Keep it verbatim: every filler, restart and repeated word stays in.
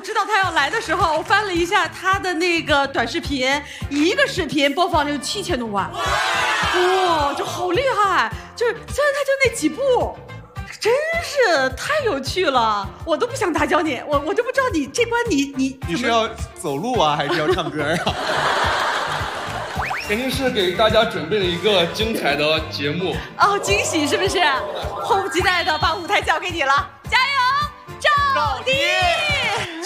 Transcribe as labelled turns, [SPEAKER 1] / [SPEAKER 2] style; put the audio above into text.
[SPEAKER 1] 知道他要来的时候，我翻了一下他的那个短视频，一个视频播放量七千多万，哇，就好厉害！就是虽然他就那几部，真是太有趣了，我都不想打搅你，我我就不知道你这关你你
[SPEAKER 2] 你是要走路啊，还是要唱歌啊？
[SPEAKER 3] 肯定是给大家准备了一个精彩的节目
[SPEAKER 1] 哦，惊喜是不是？迫不及待的把舞台交给你了，加油，赵迪！